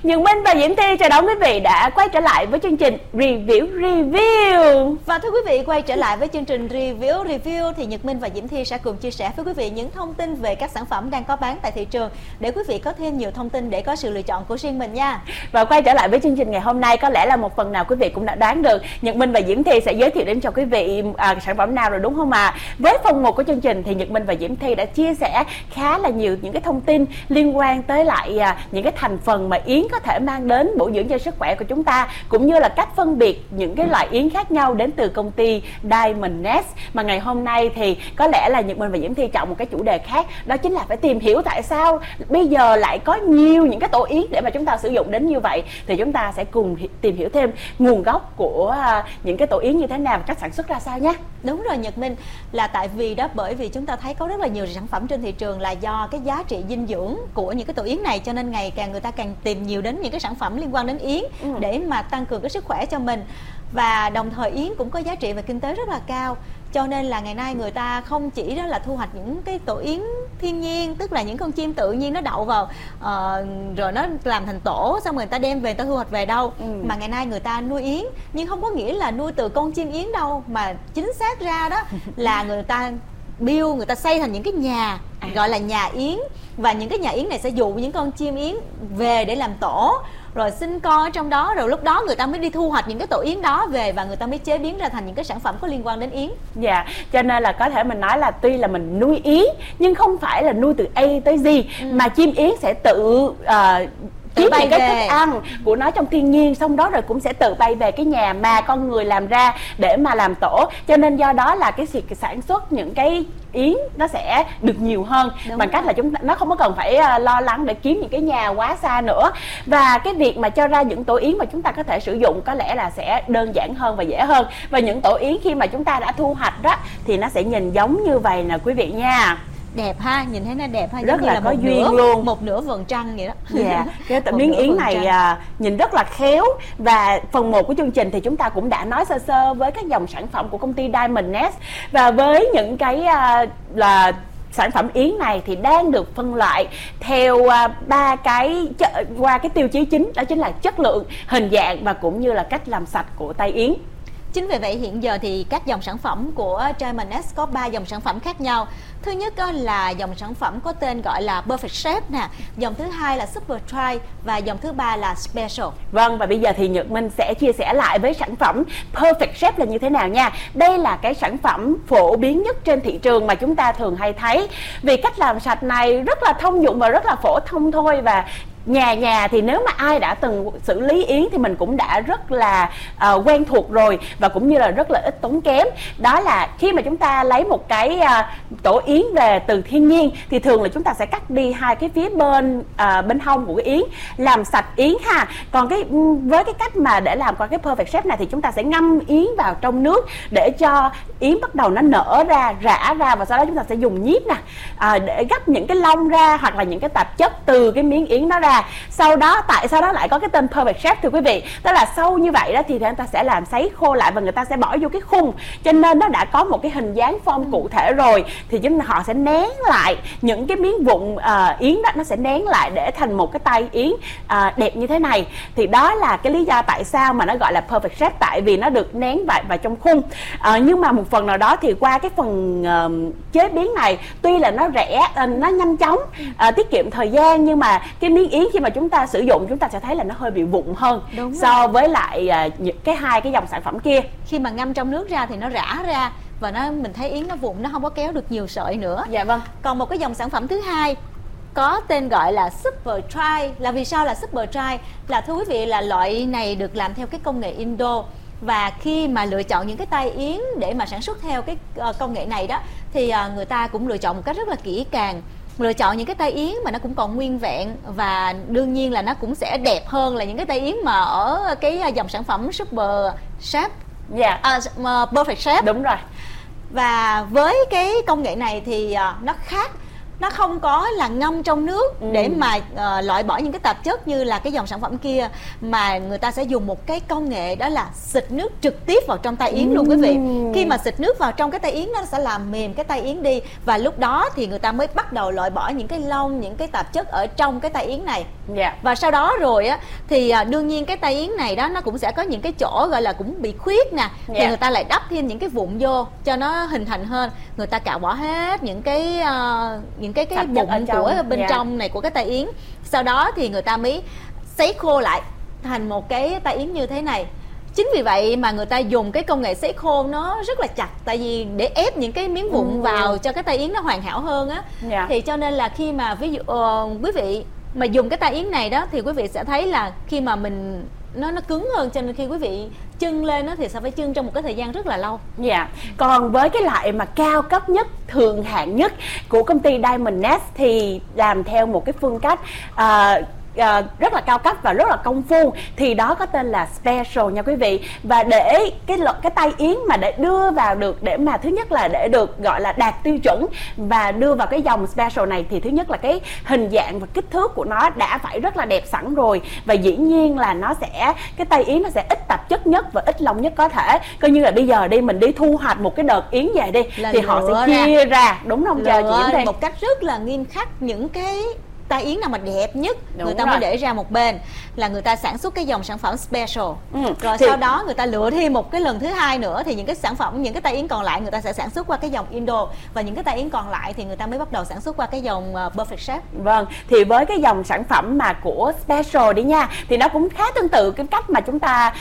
Nhật Minh và Diễm Thi chào đón quý vị đã quay trở lại với chương trình Review. Và thưa quý vị, quay trở lại với chương trình Review thì Nhật Minh và Diễm Thi sẽ cùng chia sẻ với quý vị những thông tin về các sản phẩm đang có bán tại thị trường để quý vị có thêm nhiều thông tin để có sự lựa chọn của riêng mình nha. Và quay trở lại với chương trình ngày hôm nay, có lẽ là một phần nào quý vị cũng đã đoán được Nhật Minh và Diễm Thi sẽ giới thiệu đến cho quý vị sản phẩm nào rồi, đúng không ạ? Với phần 1 của chương trình thì Nhật Minh và Diễm Thi đã chia sẻ khá là nhiều những cái thông tin liên quan tới lại những cái thành phần mà yến có thể mang đến bổ dưỡng cho sức khỏe của chúng ta, cũng như là cách phân biệt những cái loại yến khác nhau đến từ công ty Diamond Nest. Mà ngày hôm nay thì có lẽ là Nhật Minh và Diễm Thi chọn một cái chủ đề khác, đó chính là phải tìm hiểu tại sao bây giờ lại có nhiều những cái tổ yến để mà chúng ta sử dụng đến như vậy. Thì chúng ta sẽ cùng tìm hiểu thêm nguồn gốc của những cái tổ yến như thế nào và cách sản xuất ra sao nhé. Đúng rồi Nhật Minh, là tại vì đó, bởi vì chúng ta thấy có rất là nhiều sản phẩm trên thị trường là do cái giá trị dinh dưỡng của những cái tổ yến này, cho nên ngày càng người ta càng tìm nhiều đến những cái sản phẩm liên quan đến yến để mà tăng cường cái sức khỏe cho mình. Và đồng thời yến cũng có giá trị về kinh tế rất là cao, cho nên là ngày nay người ta không chỉ đó là thu hoạch những cái tổ yến thiên nhiên, tức là những con chim tự nhiên nó đậu vào rồi nó làm thành tổ, xong rồi người ta đem về, người ta thu hoạch về đâu. Mà ngày nay người ta nuôi yến, nhưng không có nghĩa là nuôi từ con chim yến đâu, mà chính xác ra đó là người ta build, người ta xây thành những cái nhà gọi là nhà yến. Và những cái nhà yến này sẽ dụ những con chim yến về để làm tổ, rồi sinh con ở trong đó, rồi lúc đó người ta mới đi thu hoạch những cái tổ yến đó về và người ta mới chế biến ra thành những cái sản phẩm có liên quan đến yến. Dạ, cho nên là có thể mình nói là tuy là mình nuôi yến nhưng không phải là nuôi từ A tới Z, mà chim yến sẽ tự kiếm những cái thức ăn của nó trong thiên nhiên, xong đó rồi cũng sẽ tự bay về cái nhà mà con người làm ra để mà làm tổ. Cho nên do đó là cái việc sản xuất những cái yến nó sẽ được nhiều hơn. Đúng bằng cách là nó không có cần phải lo lắng để kiếm những cái nhà quá xa nữa. Và cái việc mà cho ra những tổ yến mà chúng ta có thể sử dụng có lẽ là sẽ đơn giản hơn và dễ hơn. Và những tổ yến khi mà chúng ta đã thu hoạch đó thì nó sẽ nhìn giống như vậy nè quý vị nha. Đẹp ha, nhìn thấy nó đẹp ha, rất giống như là có duyên luôn, một nửa vầng trăng vậy đó. Dạ, cái miếng yến này nhìn rất là khéo. Và phần 1 của chương trình thì chúng ta cũng đã nói sơ sơ với các dòng sản phẩm của công ty Diamond Nest. Và với những cái là sản phẩm yến này thì đang được phân loại theo qua cái tiêu chí chính, đó chính là chất lượng, hình dạng và cũng như là cách làm sạch của tay yến. Chính vì vậy hiện giờ thì các dòng sản phẩm của Diamond Nest có 3 dòng sản phẩm khác nhau. Thứ nhất là dòng sản phẩm có tên gọi là Perfect Shape nè, dòng thứ hai là Super Dry và dòng thứ ba là Special. Vâng, và bây giờ thì Nhật Minh sẽ chia sẻ lại với sản phẩm Perfect Shape là như thế nào nha. Đây là cái sản phẩm phổ biến nhất trên thị trường mà chúng ta thường hay thấy. Vì cách làm sạch này rất là thông dụng và rất là phổ thông thôi, và nhà thì nếu mà ai đã từng xử lý yến thì mình cũng đã rất là quen thuộc rồi, và cũng như là rất là ít tốn kém. Đó là khi mà chúng ta lấy một cái tổ yến về từ thiên nhiên thì thường là chúng ta sẽ cắt đi hai cái phía bên hông của cái yến, làm sạch yến ha. Còn với cái cách mà để làm qua cái Perfect Shape này thì chúng ta sẽ ngâm yến vào trong nước để cho yến bắt đầu nó nở ra, rã ra, và sau đó chúng ta sẽ dùng nhíp nè để gấp những cái lông ra hoặc là những cái tạp chất từ cái miếng yến đó ra. Tại sao đó lại có cái tên Perfect Shape thưa quý vị? Tức là sau như vậy đó thì người ta sẽ làm sấy khô lại và người ta sẽ bỏ vô cái khung, cho nên nó đã có một cái hình dáng form cụ thể rồi, thì họ sẽ nén lại những cái miếng vụn yến đó, nó sẽ nén lại để thành một cái tay yến đẹp như thế này. Thì đó là cái lý do tại sao mà nó gọi là Perfect Shape, tại vì nó được nén vào trong khung. Nhưng mà một phần nào đó thì qua cái phần chế biến này, tuy là nó rẻ, nó nhanh chóng, tiết kiệm thời gian, nhưng mà cái miếng yến khi mà chúng ta sử dụng chúng ta sẽ thấy là nó hơi bị vụn hơn so với lại hai cái dòng sản phẩm kia. Khi mà ngâm trong nước ra thì nó rã ra và mình thấy yến nó vụn, nó không có kéo được nhiều sợi nữa. Dạ vâng. Còn một cái dòng sản phẩm thứ hai có tên gọi là Super Dry. Là vì sao là Super Dry? Là thưa quý vị, là loại này được làm theo cái công nghệ Indo. Và khi mà lựa chọn những cái tay yến để mà sản xuất theo cái công nghệ này đó thì người ta cũng lựa chọn một cách rất là kỹ càng, lựa chọn những cái tay yến mà nó cũng còn nguyên vẹn, và đương nhiên là nó cũng sẽ đẹp hơn là những cái tay yến mà ở cái dòng sản phẩm Super Shape, Perfect Shape. Đúng rồi. Và với cái công nghệ này thì nó nó không có là ngâm trong nước để mà loại bỏ những cái tạp chất như là cái dòng sản phẩm kia, mà người ta sẽ dùng một cái công nghệ đó là xịt nước trực tiếp vào trong tay yến luôn quý vị. Khi mà xịt nước vào trong cái tay yến, nó sẽ làm mềm cái tay yến đi, và lúc đó thì người ta mới bắt đầu loại bỏ những cái lông, những cái tạp chất ở trong cái tay yến này. Và sau đó rồi á thì đương nhiên cái tay yến này đó nó cũng sẽ có những cái chỗ gọi là cũng bị khuyết nè, thì người ta lại đắp thêm những cái vụn vô cho nó hình thành hơn. Người ta cạo bỏ hết những cái bụng của bên trong này của cái tay yến. Sau đó thì người ta mới sấy khô lại thành một cái tay yến như thế này. Chính vì vậy mà người ta dùng cái công nghệ sấy khô nó rất là chặt, tại vì để ép những cái miếng vụn vào cho cái tay yến nó hoàn hảo hơn á. Thì cho nên là khi mà ví dụ quý vị mà dùng cái tay yến này đó thì quý vị sẽ thấy là khi mà mình nó cứng hơn, cho nên khi quý vị chưng lên đó thì sẽ phải chưng trong một cái thời gian rất là lâu. Còn với cái loại mà cao cấp nhất, thượng hạng nhất của công ty Diamond Nest thì làm theo một cái phương cách rất là cao cấp và rất là công phu, thì đó có tên là Special nha quý vị. Và để cái tay yến mà để đưa vào được, để mà thứ nhất là để được gọi là đạt tiêu chuẩn và đưa vào cái dòng Special này, thì thứ nhất là cái hình dạng và kích thước của nó đã phải rất là đẹp sẵn rồi, và dĩ nhiên là cái tay yến nó sẽ ít tạp chất nhất và ít lông nhất có thể. Coi như là bây giờ mình đi thu hoạch một cái đợt yến về đi thì họ sẽ chia ra, đúng không? Chờ chị Yến một cách rất là nghiêm khắc những cái tay yến nào mà đẹp nhất người ta mới để ra một bên, là người ta sản xuất cái dòng sản phẩm Special. Rồi sau đó người ta lựa thêm một cái lần thứ hai nữa, thì những cái sản phẩm, những cái tay yến còn lại người ta sẽ sản xuất qua cái dòng Indo, và những cái tay yến còn lại thì người ta mới bắt đầu sản xuất qua cái dòng Perfect Shape. Vâng, thì với cái dòng sản phẩm mà của Special đi nha, thì nó cũng khá tương tự cái cách mà chúng ta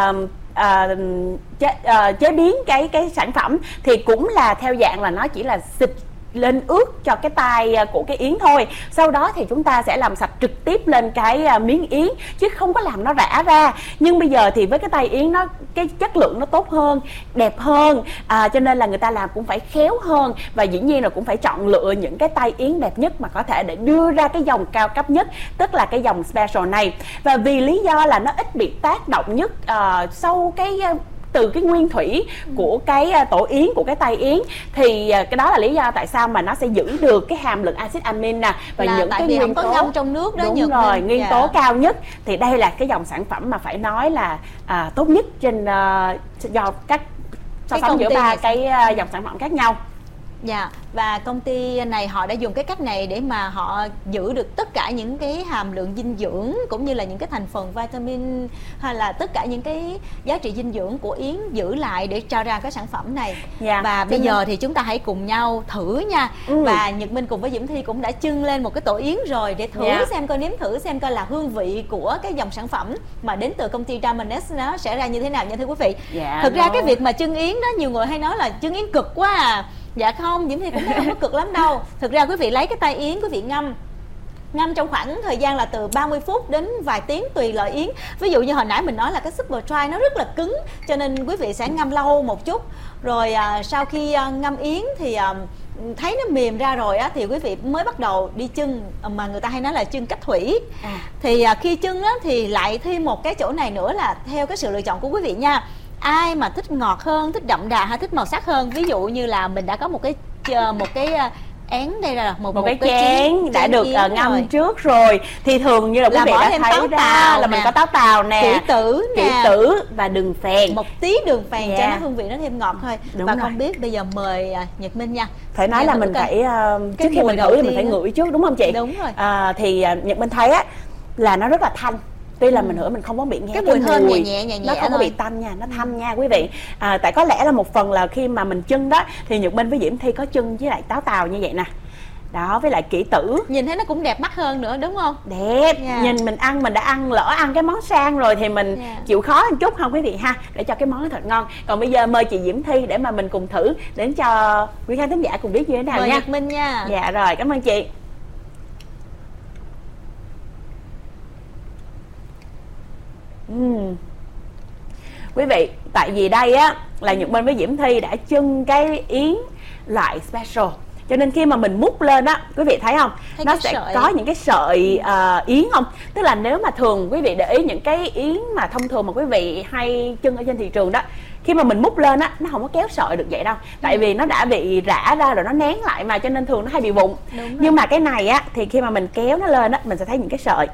chế biến cái sản phẩm, thì cũng là theo dạng là nó chỉ là xịt lên ướt cho cái tay của cái yến thôi. Sau đó thì chúng ta sẽ làm sạch trực tiếp lên cái miếng yến, chứ không có làm nó rã ra. Nhưng bây giờ thì với cái tay yến cái chất lượng nó tốt hơn, đẹp hơn, cho nên là người ta làm cũng phải khéo hơn, và dĩ nhiên là cũng phải chọn lựa những cái tay yến đẹp nhất mà có thể để đưa ra cái dòng cao cấp nhất, tức là cái dòng Special này. Và vì lý do là nó ít bị tác động nhất sau từ cái nguyên thủy của cái tổ yến, của cái tay yến, thì cái đó là lý do tại sao mà nó sẽ giữ được cái hàm lượng axit amin nè, và những cái nguyên tố ngâm trong nước đó. Đúng rồi, nguyên tố cao nhất. Thì đây là cái dòng sản phẩm mà phải nói là tốt nhất trên do các so sánh giữa ba cái dòng sản phẩm khác nhau. Và công ty này họ đã dùng cái cách này để mà họ giữ được tất cả những cái hàm lượng dinh dưỡng, cũng như là những cái thành phần vitamin, hay là tất cả những cái giá trị dinh dưỡng của yến giữ lại để cho ra cái sản phẩm này. Và bây giờ thì chúng ta hãy cùng nhau thử nha. Và Nhật Minh cùng với Diễm Thi cũng đã chưng lên một cái tổ yến rồi để thử xem coi, nếm thử xem coi là hương vị của cái dòng sản phẩm mà đến từ công ty Diamond Nest nó sẽ ra như thế nào nha thưa quý vị. Thực ra cái việc mà chưng yến đó, nhiều người hay nói là chưng yến cực quá à. Dạ không, Diễm Thi cũng thấy không có cực lắm đâu. Thực ra quý vị lấy cái tay yến, quý vị ngâm trong khoảng thời gian là từ 30 phút đến vài tiếng tùy loại yến. Ví dụ như hồi nãy mình nói là cái Super Dry nó rất là cứng, cho nên quý vị sẽ ngâm lâu một chút. Rồi sau khi ngâm yến thì thấy nó mềm ra rồi á, thì quý vị mới bắt đầu đi chưng, mà người ta hay nói là chưng cách thủy. Thì khi chưng á, thì lại thêm một cái chỗ này nữa là theo cái sự lựa chọn của quý vị nha. Ai mà thích ngọt hơn, thích đậm đà hay thích màu sắc hơn, ví dụ như là mình đã có một cái én đây là một cái chén đã được ngâm rồi trước rồi, thì thường như là quý vị đã thấy ra là mình có táo tàu nè, kỷ tử và đường phèn, một tí đường phèn cho nó hương vị nó thêm ngọt thôi. Và không biết bây giờ mời Nhật Minh nha. Phải nói là mình phải trước khi mình ngửi thì mình phải ngửi trước, đúng không chị? Đúng rồi. Thì Nhật Minh thấy á là nó rất là thanh. Tuy là mình ngửi mình không có bị nghe cái mùi thơm nhẹ nó không có bị tanh nha, nó thanh nha quý vị. Tại có lẽ là một phần là khi mà mình chưng đó thì Nhật Minh với Diễm Thi có chưng với lại táo tàu như vậy nè. Đó, với lại kỷ tử. Nhìn thấy nó cũng đẹp mắt hơn nữa đúng không? Đẹp. Nhìn mình đã ăn, lỡ ăn cái món sang rồi thì mình chịu khó một chút không quý vị ha, để cho cái món nó thật ngon. Còn bây giờ mời chị Diễm Thi để mà mình cùng thử, đến cho quý khán thính giả cùng biết như thế nào mời nha. Nhật Minh nha. Dạ rồi, cảm ơn chị. Quý vị, tại vì đây á là Nhật Minh với Diễm Thi đã chưng cái yến loại Special, cho nên khi mà mình múc lên á, quý vị thấy không, thấy nó sẽ có những cái sợi yến không. Tức là nếu mà thường quý vị để ý những cái yến mà thông thường mà quý vị hay trưng ở trên thị trường đó, khi mà mình múc lên á, nó không có kéo sợi được vậy đâu, tại vì nó đã bị rã ra rồi, nó nén lại mà, cho nên thường nó hay bị vụng. Nhưng mà cái này á thì khi mà mình kéo nó lên á, mình sẽ thấy những cái sợi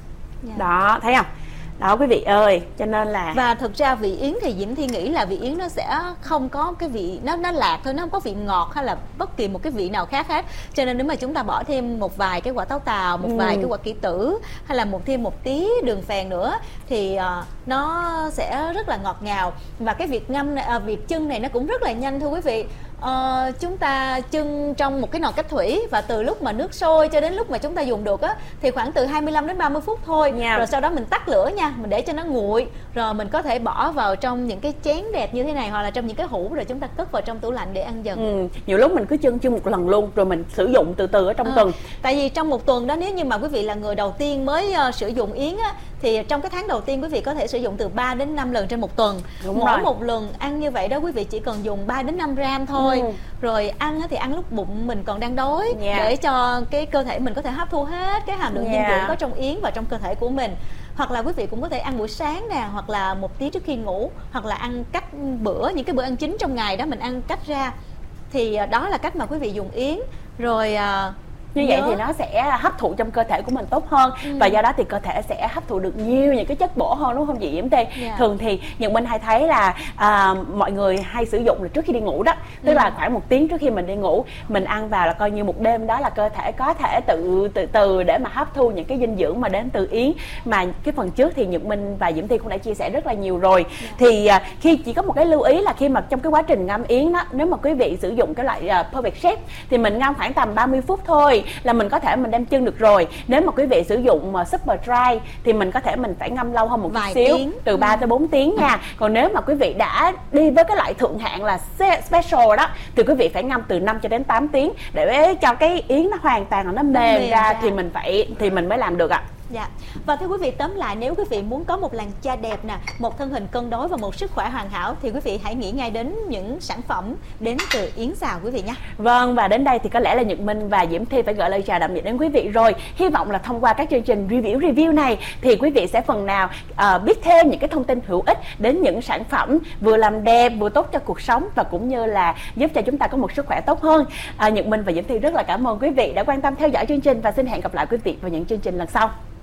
đó, thấy không đó quý vị ơi. Cho nên là, và thực ra vị yến thì Diễm Thi nghĩ là vị yến nó sẽ không có cái vị, nó lạc thôi, nó không có vị ngọt hay là bất kỳ một cái vị nào khác hết. Cho nên nếu mà chúng ta bỏ thêm một vài cái quả táo tàu, một vài cái quả kỷ tử, hay là thêm một tí đường phèn nữa thì nó sẽ rất là ngọt ngào. Và cái việc việc chưng này nó cũng rất là nhanh thưa quý vị. Chúng ta chưng trong một cái nồi cách thủy, và từ lúc mà nước sôi cho đến lúc mà chúng ta dùng được á thì khoảng từ 25 đến 30 phút thôi. Rồi sau đó mình tắt lửa nha, mình để cho nó nguội, rồi mình có thể bỏ vào trong những cái chén đẹp như thế này, hoặc là trong những cái hũ, rồi chúng ta cất vào trong tủ lạnh để ăn dần. Nhiều lúc mình cứ chưng một lần luôn, rồi mình sử dụng từ từ ở trong tuần. Tại vì trong một tuần đó, nếu như mà quý vị là người đầu tiên mới sử dụng yến á, thì trong cái tháng đầu tiên quý vị có thể sử dụng từ 3 đến 5 lần trên một tuần. Mỗi một lần ăn như vậy đó, quý vị chỉ cần dùng 3 đến 5 gram thôi. Rồi ăn thì ăn lúc bụng mình còn đang đói, để cho cái cơ thể mình có thể hấp thu hết cái hàm lượng dinh dưỡng có trong yến vào trong cơ thể của mình. Hoặc là quý vị cũng có thể ăn buổi sáng nè, hoặc là một tí trước khi ngủ, hoặc là ăn cách bữa, những cái bữa ăn chính trong ngày đó mình ăn cách ra. Thì đó là cách mà quý vị dùng yến. Rồi như vậy thì nó sẽ hấp thụ trong cơ thể của mình tốt hơn, và do đó thì cơ thể sẽ hấp thụ được nhiều những cái chất bổ hơn, đúng không chị Diễm Thi? Thường thì Nhật Minh hay thấy là mọi người hay sử dụng là trước khi đi ngủ đó, tức là khoảng 1 tiếng trước khi mình đi ngủ, mình ăn vào là coi như một đêm đó là cơ thể có thể từ từ để mà hấp thu những cái dinh dưỡng mà đến từ yến. Mà cái phần trước thì Nhật Minh và Diễm Thi cũng đã chia sẻ rất là nhiều rồi. Thì khi chỉ có một cái lưu ý là khi mà trong cái quá trình ngâm yến đó, nếu mà quý vị sử dụng cái loại Perfect Chef thì mình ngâm khoảng tầm 30 phút thôi là mình có thể mình đem chưng được rồi. Nếu mà quý vị sử dụng super dry thì mình có thể mình phải ngâm lâu hơn một chút xíu, từ 3 tới 4 tiếng nha. Còn nếu mà quý vị đã đi với cái loại thượng hạng là special đó thì quý vị phải ngâm từ 5 cho đến 8 tiếng để cho cái yến nó hoàn toàn là nó mềm ra thì mình mới làm được ạ. Và thưa quý vị, tóm lại, nếu quý vị muốn có một làn da đẹp nè, một thân hình cân đối và một sức khỏe hoàn hảo thì quý vị hãy nghĩ ngay đến những sản phẩm đến từ yến xào quý vị nhé. Vâng, và đến đây thì có lẽ là Nhật Minh và Diễm Thi phải gửi lời chào tạm biệt đến quý vị rồi. Hy vọng là thông qua các chương trình review này thì quý vị sẽ phần nào biết thêm những cái thông tin hữu ích đến những sản phẩm vừa làm đẹp vừa tốt cho cuộc sống, và cũng như là giúp cho chúng ta có một sức khỏe tốt hơn. Nhật Minh và Diễm Thi rất là cảm ơn quý vị đã quan tâm theo dõi chương trình, và xin hẹn gặp lại quý vị vào những chương trình lần sau.